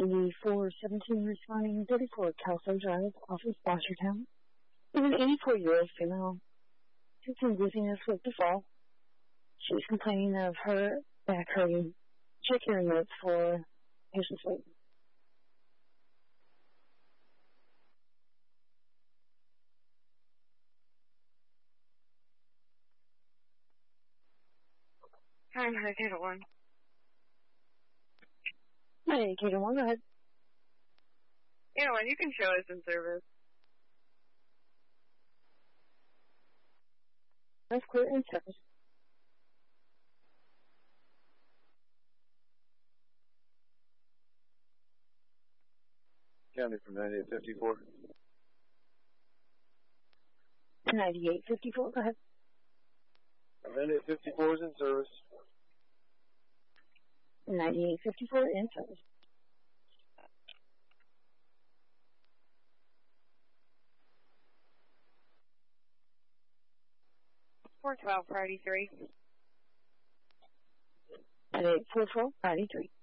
9417 responding 34 Kelso Drive, office Boshertown. Is an 84-year-old female who's been dizziness with the fall. She's complaining of her back hurting. Check your notes for patient sleep. Hi, Cater 1. Hey, Cater 1, go ahead. Cater 1, you can show us in service. That's clear in service. County from 9854. 9854, go ahead. 9854 is in service. 9854 in service. 412, priority 3. 9844, priority 3.